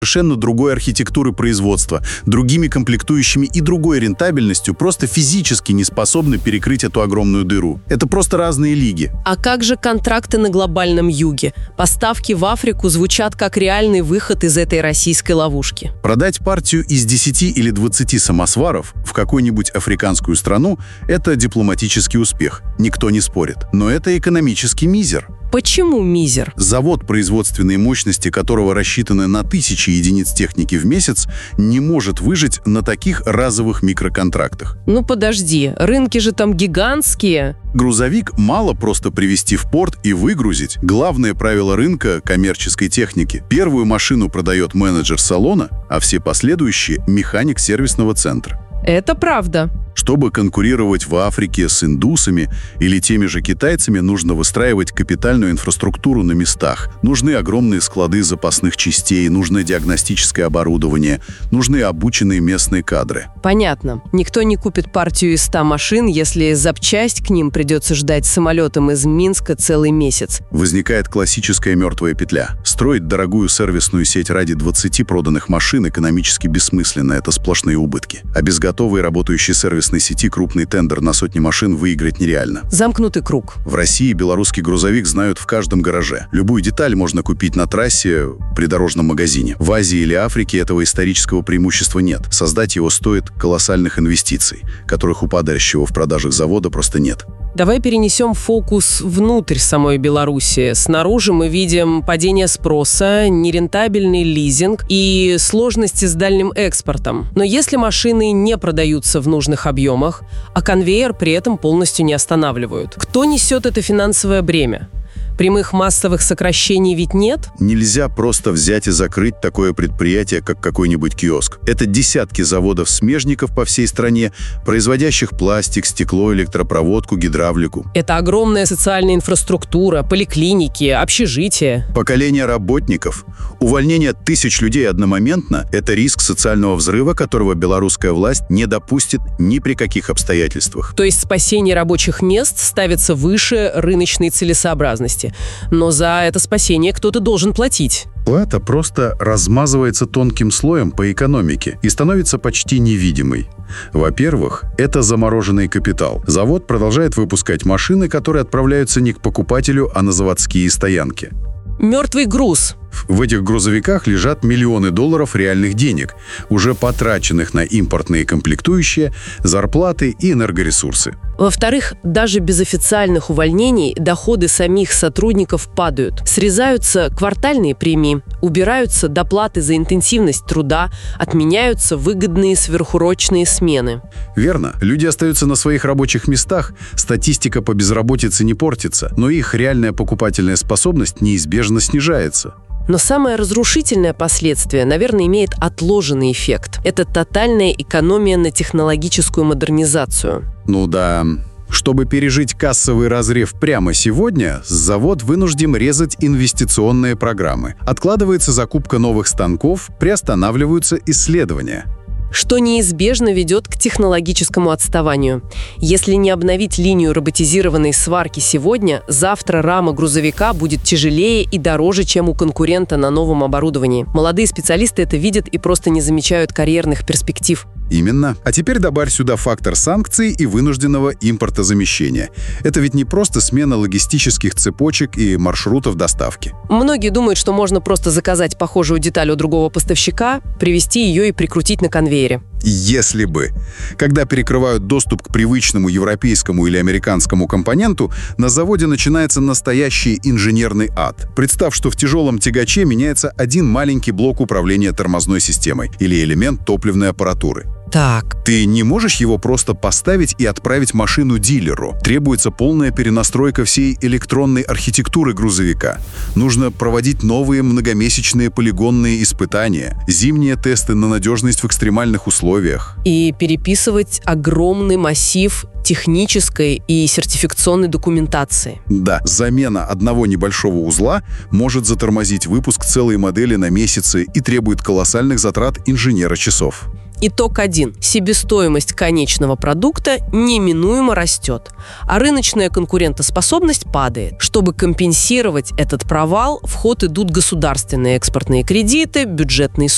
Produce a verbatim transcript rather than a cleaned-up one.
совершенно другой архитектуры производства, другими комплектующими и другой рентабельностью просто физически не способны перекрыть эту огромную дыру. Это просто разные лиги. А как же контракты на глобальном юге? Поставки в Африку звучат как реальный выход из этой российской ловушки. Продать партию из десяти или двадцати самосваров в какую-нибудь африканскую страну – это дипломатический успех, никто не спорит. Но это экономический мизер. Почему мизер? Завод, производственные мощности которого рассчитаны на тысячи единиц техники в месяц, не может выжить на таких разовых микроконтрактах. Ну подожди, рынки же там гигантские. Грузовик мало просто привезти в порт и выгрузить. Главное правило рынка коммерческой техники. Первую машину продает менеджер салона, а все последующие – механик сервисного центра. Это правда. Чтобы конкурировать в Африке с индусами или теми же китайцами, нужно выстраивать капитальную инфраструктуру на местах. Нужны огромные склады запасных частей, нужно диагностическое оборудование, нужны обученные местные кадры. Понятно. Никто не купит партию из ста машин, если запчасть к ним придется ждать самолетом из Минска целый месяц. Возникает классическая мертвая петля. Строить дорогую сервисную сеть ради двадцати проданных машин экономически бессмысленно, это сплошные убытки. А без готовой работающей сервисной сети крупный тендер на сотни машин выиграть нереально. Замкнутый круг. В России белорусский грузовик знают в каждом гараже. Любую деталь можно купить на трассе при дорожном магазине. В Азии или Африке этого исторического преимущества нет. Создать его стоит колоссальных инвестиций, которых у падающего в продажах завода просто нет. Давай перенесем фокус внутрь самой Беларуси. Снаружи мы видим падение спроса, нерентабельный лизинг и сложности с дальним экспортом. Но если машины не продаются в нужных объемах, а конвейер при этом полностью не останавливают, кто несет это финансовое бремя? Прямых массовых сокращений ведь нет? Нельзя просто взять и закрыть такое предприятие, как какой-нибудь киоск. Это десятки заводов-смежников по всей стране, производящих пластик, стекло, электропроводку, гидравлику. Это огромная социальная инфраструктура, поликлиники, общежития. Поколение работников. Увольнение тысяч людей одномоментно – это риск социального взрыва, которого белорусская власть не допустит ни при каких обстоятельствах. То есть спасение рабочих мест ставится выше рыночной целесообразности. Но за это спасение кто-то должен платить. Плата просто размазывается тонким слоем по экономике и становится почти невидимой. Во-первых, это замороженный капитал. Завод продолжает выпускать машины, которые отправляются не к покупателю, а на заводские стоянки. Мертвый груз. В этих грузовиках лежат миллионы долларов реальных денег, уже потраченных на импортные комплектующие, зарплаты и энергоресурсы. Во-вторых, даже без официальных увольнений доходы самих сотрудников падают. Срезаются квартальные премии, убираются доплаты за интенсивность труда, отменяются выгодные сверхурочные смены. Верно. Люди остаются на своих рабочих местах, статистика по безработице не портится, но их реальная покупательная способность неизбежно снижается. Но самое разрушительное последствие, наверное, имеет отложенный эффект. Это тотальная экономия на технологическую модернизацию. Ну да. Чтобы пережить кассовый разрыв прямо сегодня, завод вынужден резать инвестиционные программы. Откладывается закупка новых станков, приостанавливаются исследования. Что неизбежно ведет к технологическому отставанию. Если не обновить линию роботизированной сварки сегодня, завтра рама грузовика будет тяжелее и дороже, чем у конкурента на новом оборудовании. Молодые специалисты это видят и просто не замечают карьерных перспектив. Именно. А теперь добавь сюда фактор санкций и вынужденного импортозамещения. Это ведь не просто смена логистических цепочек и маршрутов доставки. Многие думают, что можно просто заказать похожую деталь у другого поставщика, привезти ее и прикрутить на конвейере. Если бы. Когда перекрывают доступ к привычному европейскому или американскому компоненту, на заводе начинается настоящий инженерный ад. Представь, что в тяжелом тягаче меняется один маленький блок управления тормозной системой или элемент топливной аппаратуры. Так. Ты не можешь его просто поставить и отправить машину дилеру. Требуется полная перенастройка всей электронной архитектуры грузовика. Нужно проводить новые многомесячные полигонные испытания, зимние тесты на надежность в экстремальных условиях. И переписывать огромный массив технической и сертификационной документации. Да, замена одного небольшого узла может затормозить выпуск целой модели на месяцы и требует колоссальных затрат инженера-часов. Итог один. Себестоимость конечного продукта неминуемо растет, а рыночная конкурентоспособность падает. Чтобы компенсировать этот провал, в ход идут государственные экспортные кредиты, бюджетные